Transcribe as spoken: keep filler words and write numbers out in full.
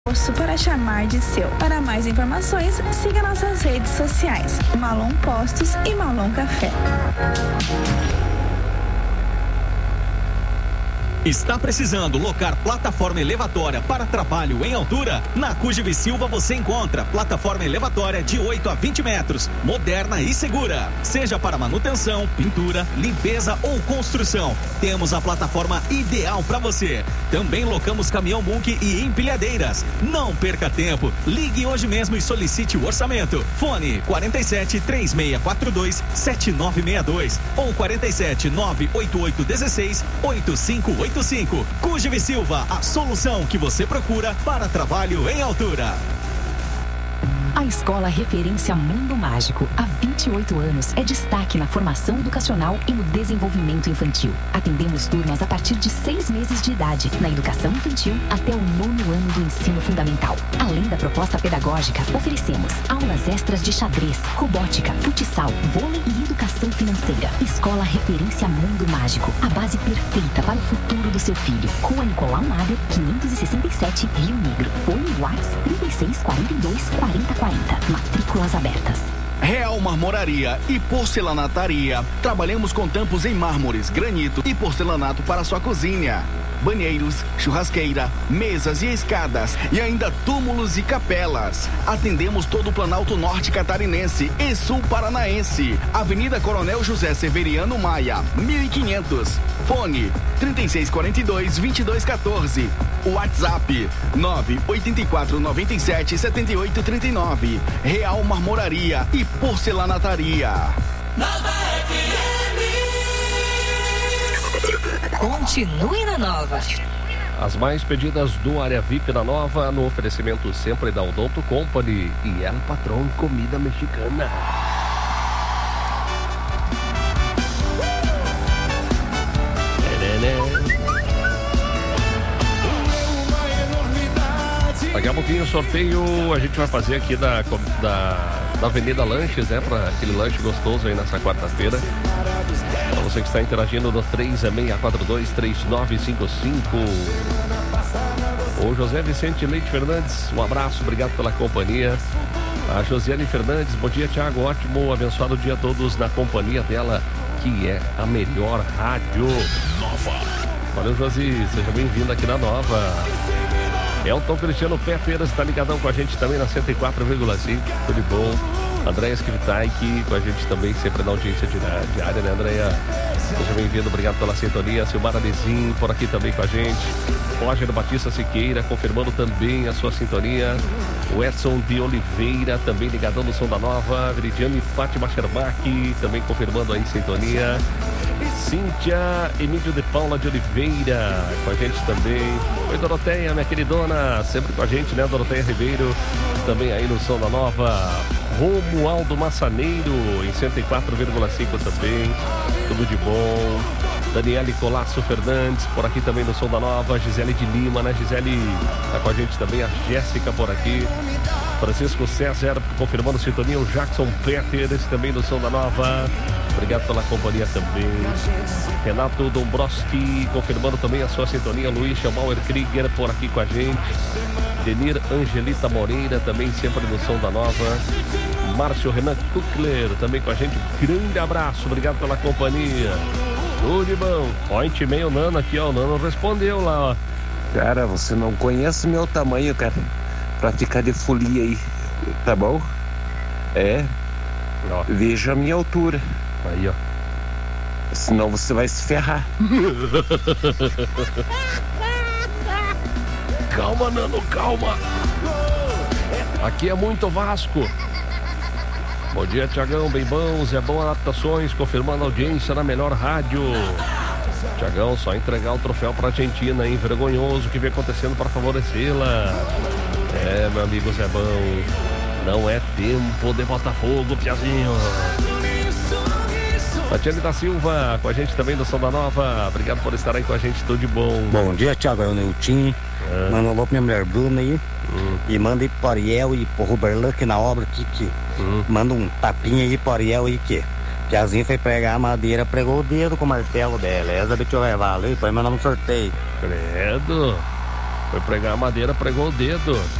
Para chamar de seu. Para mais informações, siga nossas redes sociais, Malon Postos e Malon Café. Está precisando locar plataforma elevatória para trabalho em altura? Na Cujiv Silva você encontra plataforma elevatória de oito a vinte metros, moderna e segura. Seja para manutenção, pintura, limpeza ou construção, temos a plataforma ideal para você. Também locamos caminhão muque e empilhadeiras. Não perca tempo, ligue hoje mesmo e solicite o orçamento. Fone quarenta e sete, três seis quatro dois, sete nove seis dois ou quarenta e sete, nove oito oito um seis, oito cinco oito cinco. Cujiv Silva, a solução que você procura para trabalho em altura. A Escola Referência Mundo Mágico, há vinte e oito anos, é destaque na formação educacional e no desenvolvimento infantil. Atendemos turmas a partir de seis meses de idade, na educação infantil até o nono ano do ensino fundamental. Além da proposta pedagógica, oferecemos aulas extras de xadrez, robótica, futsal, vôlei e educação financeira. Escola Referência Mundo Mágico, a base perfeita para o futuro do seu filho. Rua Nicolau Mader, quinhentos e sessenta e sete, Rio Negro. Fone WhatsApp trinta e seis, quarenta e dois, quarenta, quarenta. Matrículas abertas. Real Marmoraria e Porcelanataria. Trabalhamos com tampos em mármores, granito e porcelanato para sua cozinha. Banheiros, churrasqueira, mesas e escadas e ainda túmulos e capelas. Atendemos todo o Planalto Norte Catarinense e Sul Paranaense. Avenida Coronel José Severiano Maia, mil e quinhentos. Fone trinta e seis, quarenta e dois, vinte e dois, quatorze. WhatsApp nove oito quatro, nove sete, sete oito três nove. Real Marmoraria e Porcelanataria. Nova F M. Continue na Nova. As mais pedidas do Área V I P da Nova, no oferecimento sempre da Odonto Company e El Patrón Comida Mexicana. Daqui a pouquinho o sorteio a gente vai fazer aqui da, da, da Avenida Lanches, né? Para aquele lanche gostoso aí nessa quarta-feira. Para você que está interagindo no três seis quatro dois, três nove cinco cinco. O José Vicente Leite Fernandes, um abraço, obrigado pela companhia. A Josiane Fernandes, bom dia, Thiago, ótimo, abençoado dia a todos na companhia dela, que é a melhor rádio. Nova. Valeu, Josi, seja bem-vindo aqui na Nova. Elton Cristiano Peter está ligadão com a gente também na cento e quatro vírgula cinco, tudo de bom. Andréia Skrivitaik com a gente também, sempre na audiência diária, né, Andréia? Seja bem-vindo, obrigado pela sintonia. Silmar Alezin por aqui também com a gente. Roger Batista Siqueira confirmando também a sua sintonia. O Edson de Oliveira também ligadão no Som da Nova. Veridiane Fátima Scherbach também confirmando aí sintonia. Cíntia Emílio de Paula de Oliveira com a gente também. Oi, Doroteia, minha queridona, sempre com a gente, né? Doroteia Ribeiro também aí no Som da Nova. Romualdo Massaneiro em cento e quatro vírgula cinco também, tudo de bom. Daniele Colasso Fernandes por aqui também no Som da Nova. Gisele de Lima, né? Gisele tá com a gente também. A Jéssica por aqui. Francisco César confirmando sintonia. O Jackson Peters também no Som da Nova. Obrigado pela companhia também. Renato Dombrowski confirmando também a sua sintonia. Luiz Schamauer Krieger por aqui com a gente. Denir Angelita Moreira também sempre no Som da Nova. Márcio Renan Kuckler também com a gente. Grande abraço, obrigado pela companhia. Tudo de bom. Ó, intimei o Nano aqui, ó. O Nano respondeu lá, ó. Cara, você não conhece meu tamanho, cara. Pra ficar de folia aí, tá bom? É. Ó. Veja a minha altura. Aí, ó. Senão você vai se ferrar. Calma, Nano, calma. Aqui é muito Vasco. Bom dia, Tiagão, bem bom, Zé Bom Adaptações, confirmando a audiência na melhor rádio. Tiagão, só entregar o troféu pra Argentina, hein? Vergonhoso o que vem acontecendo para favorecê-la. É, meu amigo Zé Bom, não é tempo de Botafogo, Piazinho. Tatiane da Silva, com a gente também do Som da Nova. Obrigado por estar aí com a gente, tudo de bom. Bom dia, Thiago, é o Neutinho. É. Manda um alô pra minha mulher Bruna aí. Hum. E manda aí pro Ariel e pro Ruberlan aqui na obra aqui, que hum. manda um tapinha aí pro Ariel aí, que Piazinho foi pregar a madeira, pregou o dedo com o martelo, beleza? Deixa eu levar ali, põe meu nome no sorteio. Credo. Foi pregar a madeira, pregou o dedo.